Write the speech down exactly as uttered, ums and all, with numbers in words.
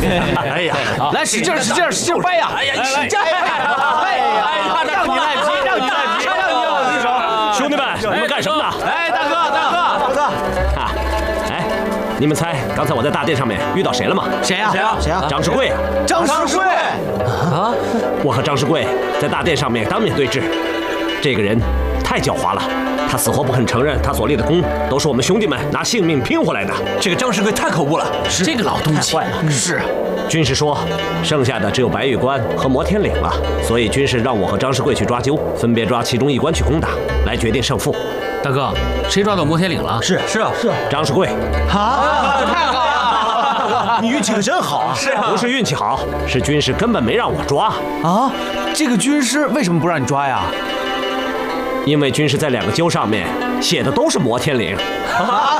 哎呀， 来使劲使劲使劲掰呀！哎呀，使劲掰呀！哎呀，让你赖皮，让你赖皮，让你往里手！ 兄弟们，你们干什么呢？ 哎，大哥，大哥，大哥！ 啊，哎，你们猜刚才我在大殿上面遇到谁了吗？ 谁呀？谁呀？ 谁啊？ 张世贵。 张世贵啊！ 我和张世贵在大殿上面当面对质，这个人太狡猾了。 他死活不肯承认，他所立的功都是我们兄弟们拿性命拼回来的。 这个张世贵太可恶了，这个老东西坏了。 是， 军师说，剩下的只有白玉关和摩天岭了，所以军师让我和张世贵去抓阄，分别抓其中一关去攻打，来决定胜负。 大哥，谁抓到摩天岭了？ 是是是， 张世贵。 啊， 太好了！ 你运气可真好啊！ 是不是运气好？是军师根本没让我抓啊！这个军师为什么不让你抓呀？ 因为军师在两个阄上面写的都是摩天岭。 啊